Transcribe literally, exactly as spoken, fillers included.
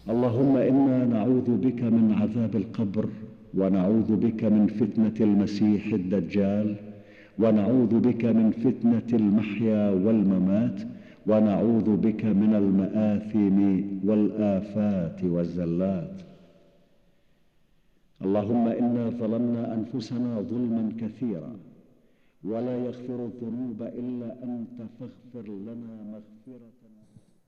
اللهم إنا نعوذ بك من عذاب القبر، ونعوذ بك من فتنة المسيح الدجال، ونعوذ بك من فتنة المحيا والممات، ونعوذ بك من المآثم والآفات والزلات. اللهم إنا ظلمنا أنفسنا ظلما كثيرا، ولا يغفر الذنوب إلا أنت، فاغفر لنا مغفرة